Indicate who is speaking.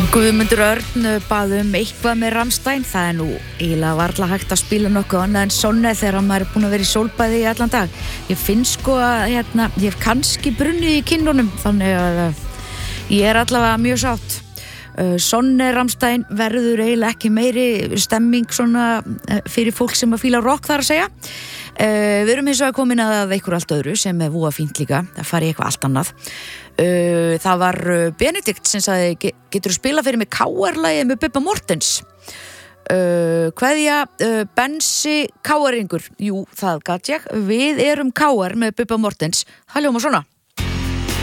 Speaker 1: Guðmundur Örn bað eitthvað með Rammstein. Það nú eiginlega varla hægt að spila nokkuð annað en Sonne þegar maður búin að vera í sólbaði í allan dag. Ég finn að ég hef kannski brunnið í kinnunum, þannig að ég allavega mjög sátt. Sonne Rammstein verður eiginlega ekki meiri stemming svona fyrir fólk sem að fíla rock þar að segja. Við erum hins vegar komin að einhver allt öðru sem voða fínt líka. Það fari eitthvað allt annað. Það var Benedikt sem sagði, getur þú spila fyrir mig KR-lagið með Bubba Mortens? Kveðja Bensi KR-ingur. Jú, það gat ég. Við erum KR með Bubba Mortens. Það hljómar svona.